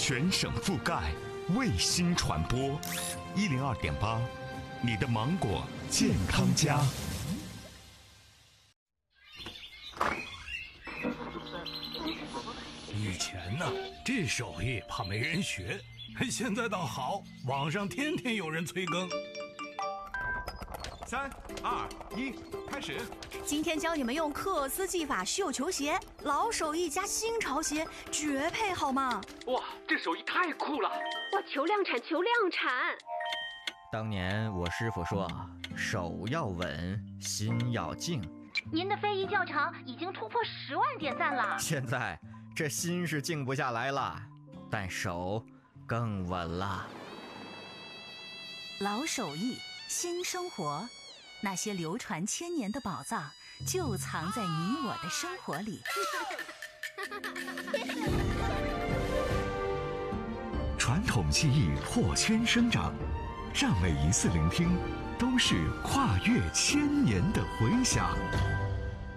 全省覆盖，卫星传播，102.8，你的芒果健康家。 以前呢，这手艺怕没人学，现在倒好，网上天天有人催更。 3、2、1，开始！ 今天教你们用克斯技法绣球鞋，老手艺加新潮鞋，绝配好吗？ 哇，这手艺太酷了！ 哇，求量产，求量产！ 当年我师傅说，手要稳，心要静。 您的非遗教程已经突破10万点赞了。 现在这心是静不下来了，但手更稳了。 老手艺，新生活，那些流传千年的宝藏，就藏在你我的生活里。 传统技艺破圈生长，让每一次聆听都是跨越千年的回响。